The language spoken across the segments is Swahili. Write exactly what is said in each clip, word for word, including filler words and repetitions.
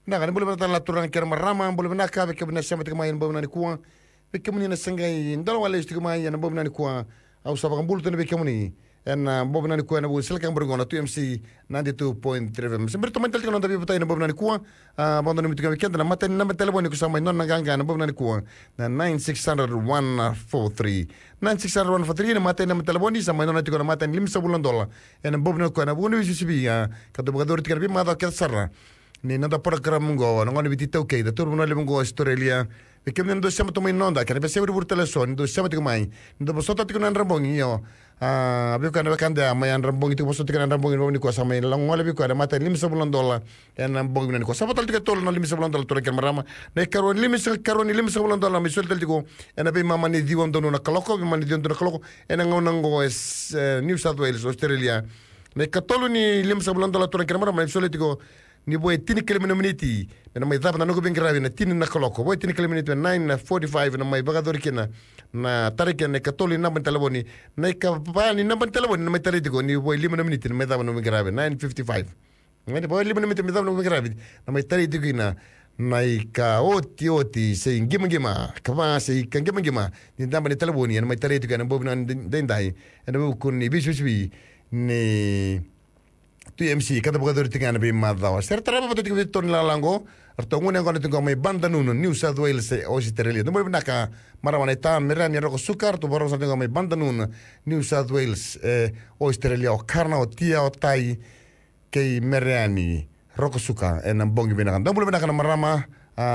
Na kan boleh bertanya laturan kira marama boleh benaka beke bena sama tika main boleh nani kuang beke muni na sangai ndal wala tika main na boleh nani kuang au sabang bulu tani beke muni en boleh nani kuang na boleh selkan bergona tu M C ninety-two point three F M sember teman tel kan tapi betai na boleh nani kuang banda nami tika beke na mata nama telefon ku sama non naganga na boleh nani kuang na nine six zero zero one four three nine six zero one four three na mata nama telefon ni sama non tika na mata lim sebulan dolar en boleh nani kuang na boleh visi sibi kata bukan tika bi mata kesarra ni nada program ngo ngo ni bitita okay da turbo no le ngo Australia e che mi ndo siamo to mai nonda che ne sempre per telefono ndo siamo to mai ndo posso tatti con Rambong io ah abbiamo kan kan da mai Rambong ti posso tatti con Rambong ni ko sama la ngole bi ko da mata lim sabulon dolla en Rambong ni ko sama tal ti tol no lim sabulon dolla to ke marama ne karo lim karo ni lim sabulon dolla mi sol tal ti ko en abi mama ni di wondo na kaloko bi mani di wondo na kaloko en ngo ngo es New South Wales Australia ne katolo ni lim sabulon dolla to ke marama mi sol ti ko ni boy tini kilometer miniti na mai dab na no bin gravi na tini na koloko boy tini kilometer nine forty-five na mai bagador kina na tarike ne katoli na ban telefoni na ka pa ni na ban telefoni na mai tarike ni boy lima na miniti na mai dab na bin gravi nine fifty-five ngani boy lima na miniti mai dab na bin gravi na mai tarike na na ka oti oti se ngima ngima ka pa se ka ngima ngima ni dab na telefoni na mai tarike na bob na dendai na bu kun ni bisu bi ni tu M C kada bukan dari tinggal nabi madhawa. Ser terapa betul kita ton lalango. Arto ngune ngone tinggal mai banda nunu New South Wales Australia. Nomor benaka marawana ita merani roko sukar tu baru tinggal mai banda nunu New South Wales Australia. O karna o tia o tai kei merani roko suka enam bongi benakan. Nomor benaka marama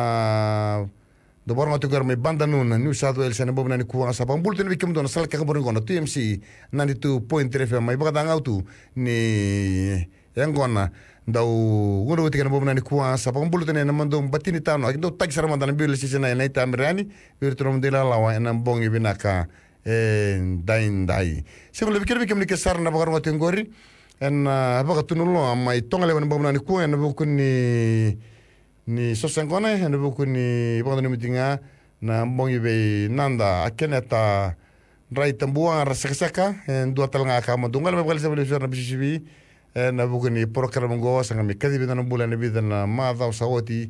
do baru ngatu gar mai banda nunu New South Wales enam bongi nani kuang sabang bulu tenu bikim don sal kakak baru ngono tu M C ninety-two point three F M mai bakat angau tu ni yang gona dau ngono tikan bobu nani kuang sabang bulu tenu enam do batini tano akindo tak sarama dan biul sisi na nai tamerani biur trom dela lawa enam bongi benaka en dain dai sebelum bikir bikim ni kesar na bakar ngatu ngori en bakat tunulo mai tongale bobu nani kuang en boku ni ni sosengone en boku ni boku ni mitinga na bongi be nanda akeneta rai tambua rasaka en dua talanga kama dungal me bakal sebelum na bisibi en boku ni program ngo sanga mi kadi bidan bulan bidan ma da sawati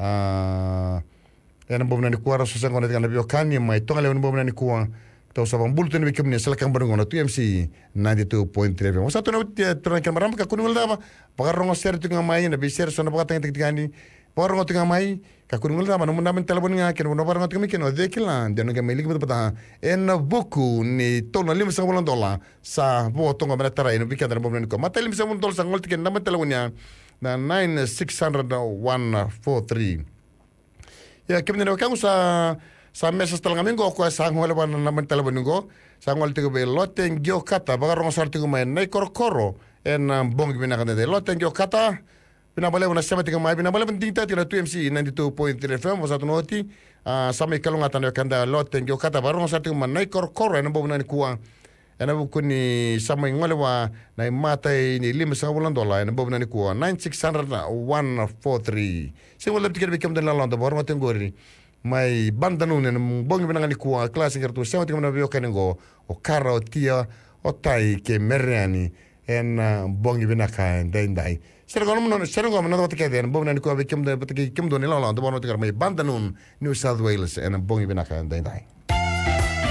ah en bobu ni kuara sosengone kan bio kani mai tongale bobu ni kuang tau sabang bulu tenu bikim ni selakang barungono tu M C ninety-two point three F M. Masa tu na turan kan maram ka kunul daba pagarongo ser tu ngamai na biser so na pakatang tiktikani pagarongo tu ngamai ka kunul daba namun namen telefon nga ken no pagarongo tu mikeno dekilan dan nga mailik betul pata en buku ni tono lima sa bulan dola sa bo tonga bena tarai no bikan dan bomnen ko mata lima sa bulan dola sa ngol tiken namen telefonnya na nine six zero one four three ya kemne no kang sa sa mesa setelah ngamin go ko sa ngol ban na man telefon go sa ngol tigo be loten gyo kata bagar ngol sarti go men nay kor koro en bong bina kan de loten gyo kata bina bale una sama tigo mai bina bale penting ta tira tu M C ninety-two point three F M wasatu noti sa me kalunga tan kan da loten gyo kata bagar ngol sarti go man nay kor koro en bong nan kuang en bu kuni sama ngol wa nay mata ni lima sa bulan dola en bong nan kuang nine six zero one four three se wala tikir be kam den la landa bagar ngoten gori mai banda nune bongi benangani kuwa klasi ngertu sama tika mana biyo kanengo o kara o tia o tai ke merani en bongi benaka en dai sera gono mono sera gono mono tika den bongi nani kuwa bikim de tika kim do ni la la ndo bono tika mai banda nun New South Wales en bongi benaka en dai